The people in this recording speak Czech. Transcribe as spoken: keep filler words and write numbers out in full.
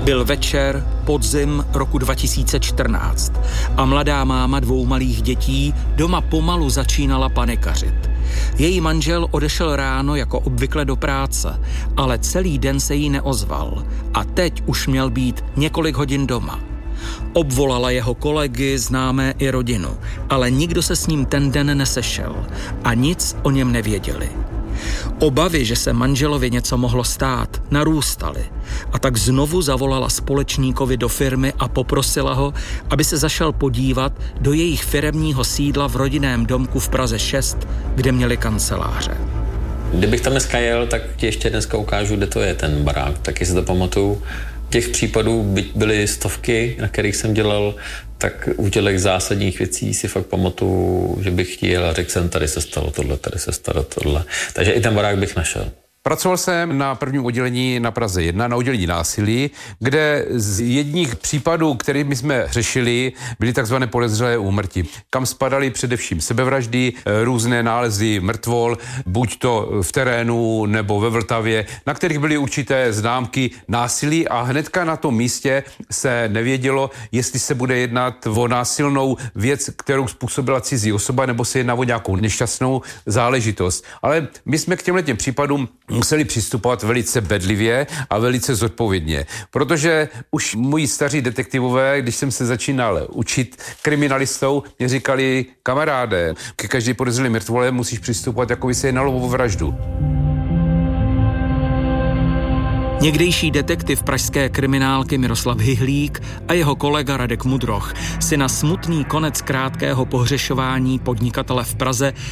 Byl večer, podzim roku dva tisíce čtrnáct a mladá máma dvou malých dětí doma pomalu začínala panikařit. Její manžel odešel ráno jako obvykle do práce, ale celý den se jí neozval a teď už měl být několik hodin doma. Obvolala jeho kolegy, známé i rodinu, ale nikdo se s ním ten den nesešel a nic o něm nevěděli. Obavy, že se manželovi něco mohlo stát, narůstaly a tak znovu zavolala společníkovi do firmy a poprosila ho, aby se zašel podívat do jejich firemního sídla v rodinném domku v Praze šest, kde měli kanceláře. Kdybych tam dneska jel, tak ti ještě dneska ukážu, kde to je ten barák, taky si to pamatuju. Těch případů byť byly stovky, na kterých jsem dělal, tak u těch zásadních věcí si fakt pamatuju, že bych chtěl a řekl jsem, tady se stalo tohle, tady se stalo tohle. Takže i ten barák bych našel. Pracoval jsem na prvním oddělení na Praze jedna, na oddělení násilí, kde z jedních případů, kterými jsme řešili, byly takzvané podezřelé úmrtí, kam spadaly především sebevraždy, různé nálezy mrtvol, buď to v terénu nebo ve Vltavě, na kterých byly určité známky násilí a hnedka na tom místě se nevědělo, jestli se bude jednat o násilnou věc, kterou způsobila cizí osoba, nebo se jedná o nějakou nešťastnou záležitost. Ale my jsme k těmhle případům museli přistupovat velice bedlivě a velice zodpovědně, protože už moji staří detektivové, když jsem se začínal učit kriminalistou, mě říkali, kamaráde, ke každé podezřelé mrtvole musíš přistupovat, jako by se jednalo o vraždu. Někdejší detektiv pražské kriminálky Miroslav Hyhlík a jeho kolega Radek Mudroch si na smutný konec krátkého pohřešování podnikatele v Praze